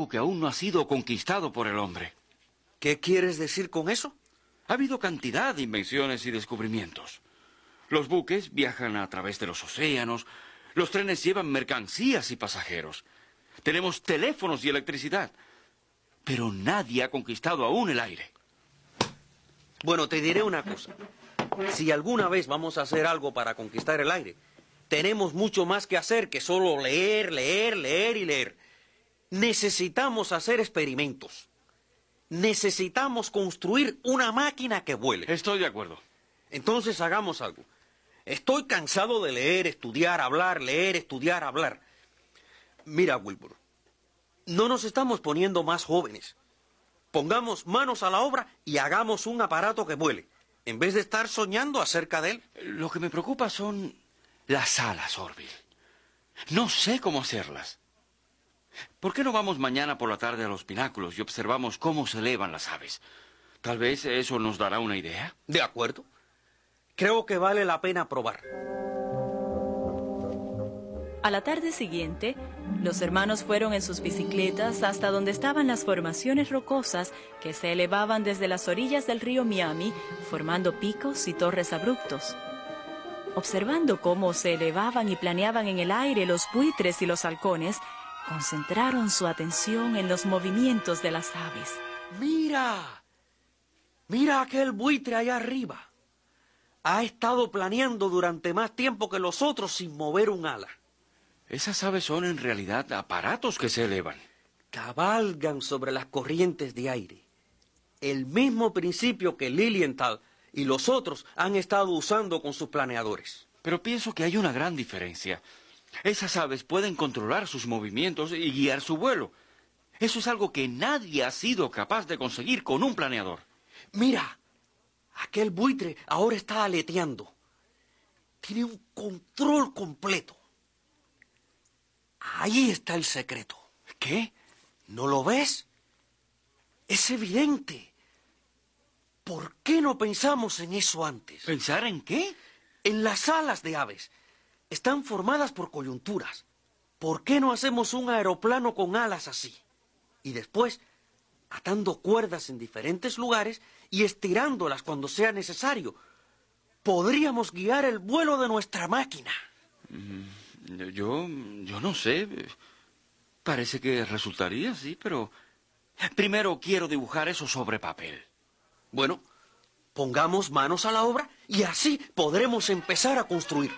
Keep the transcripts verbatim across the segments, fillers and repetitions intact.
algo que aún no ha sido conquistado por el hombre. ¿Qué quieres decir con eso? Ha habido cantidad de invenciones y descubrimientos. Los buques viajan a través de los océanos, los trenes llevan mercancías y pasajeros. Tenemos teléfonos y electricidad. Pero nadie ha conquistado aún el aire. Bueno, te diré una cosa. Si alguna vez vamos a hacer algo para conquistar el aire, tenemos mucho más que hacer que solo leer, leer, leer y leer. Necesitamos hacer experimentos. Necesitamos construir una máquina que vuele. Estoy de acuerdo. Entonces hagamos algo. Estoy cansado de leer, estudiar, hablar, leer, estudiar, hablar. Mira, Wilbur, no nos estamos poniendo más jóvenes. Pongamos manos a la obra y hagamos un aparato que vuele, en vez de estar soñando acerca de él. Lo que me preocupa son las alas, Orville. No sé cómo hacerlas. ¿Por qué no vamos mañana por la tarde a los pináculos y observamos cómo se elevan las aves? Tal vez eso nos dará una idea. De acuerdo. Creo que vale la pena probar. A la tarde siguiente, los hermanos fueron en sus bicicletas hasta donde estaban las formaciones rocosas que se elevaban desde las orillas del río Miami, formando picos y torres abruptos. Observando cómo se elevaban y planeaban en el aire los buitres y los halcones, concentraron su atención en los movimientos de las aves. ¡Mira! ¡Mira aquel buitre allá arriba! Ha estado planeando durante más tiempo que los otros sin mover un ala. Esas aves son en realidad aparatos que se elevan. Cabalgan sobre las corrientes de aire. El mismo principio que Lilienthal y los otros han estado usando con sus planeadores. Pero pienso que hay una gran diferencia. Esas aves pueden controlar sus movimientos y guiar su vuelo. Eso es algo que nadie ha sido capaz de conseguir con un planeador. Mira, aquel buitre ahora está aleteando. Tiene un control completo. Ahí está el secreto. ¿Qué? ¿No lo ves? Es evidente. ¿Por qué no pensamos en eso antes? ¿Pensar en qué? En las alas de aves. Están formadas por coyunturas. ¿Por qué no hacemos un aeroplano con alas así? Y después, atando cuerdas en diferentes lugares y estirándolas cuando sea necesario, podríamos guiar el vuelo de nuestra máquina. Mm, yo, yo no sé. Parece que resultaría, sí, pero primero quiero dibujar eso sobre papel. Bueno, pongamos manos a la obra y así podremos empezar a construir.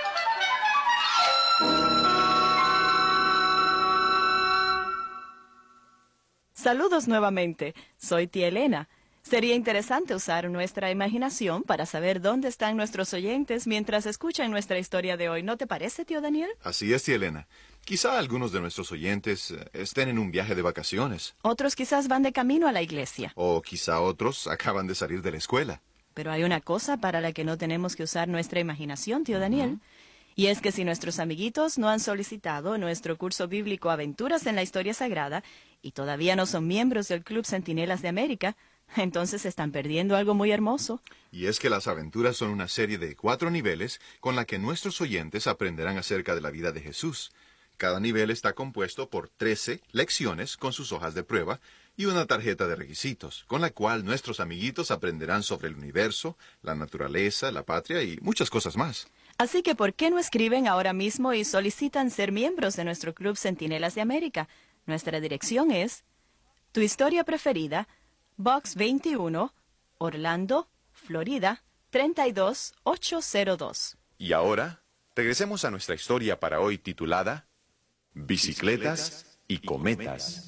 Saludos nuevamente, soy tía Elena. Sería interesante usar nuestra imaginación para saber dónde están nuestros oyentes mientras escuchan nuestra historia de hoy. ¿No te parece, tío Daniel? Así es, tía Elena. Quizá algunos de nuestros oyentes estén en un viaje de vacaciones. Otros quizás van de camino a la iglesia. O quizá otros acaban de salir de la escuela. Pero hay una cosa para la que no tenemos que usar nuestra imaginación, tío Daniel. Uh-huh. Y es que si nuestros amiguitos no han solicitado nuestro curso bíblico Aventuras en la Historia Sagrada y todavía no son miembros del Club Centinelas de América, entonces están perdiendo algo muy hermoso. Y es que las aventuras son una serie de cuatro niveles con la que nuestros oyentes aprenderán acerca de la vida de Jesús. Cada nivel está compuesto por trece lecciones con sus hojas de prueba y una tarjeta de requisitos, con la cual nuestros amiguitos aprenderán sobre el universo, la naturaleza, la patria y muchas cosas más. Así que, ¿por qué no escriben ahora mismo y solicitan ser miembros de nuestro Club Centinelas de América? Nuestra dirección es Tu Historia Preferida, Box veintiuno, Orlando, Florida, treinta y dos mil ochocientos dos. Y ahora, regresemos a nuestra historia para hoy titulada Bicicletas y Cometas.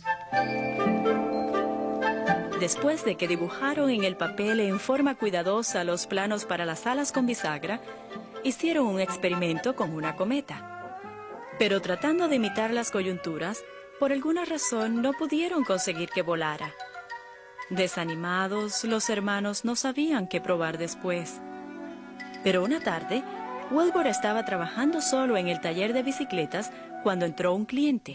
Después de que dibujaron en el papel en forma cuidadosa los planos para las alas con bisagra, hicieron un experimento con una cometa. Pero tratando de imitar las coyunturas, por alguna razón no pudieron conseguir que volara. Desanimados, los hermanos no sabían qué probar después. Pero una tarde, Wilbur estaba trabajando solo en el taller de bicicletas cuando entró un cliente.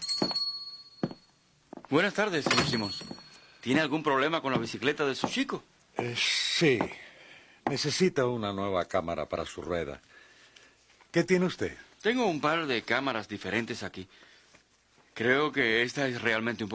Buenas tardes, señor Simmons. ¿Tiene algún problema con la bicicleta de su chico? Eh, sí. Necesita una nueva cámara para su rueda. ¿Qué tiene usted? Tengo un par de cámaras diferentes aquí. Creo que esta es realmente un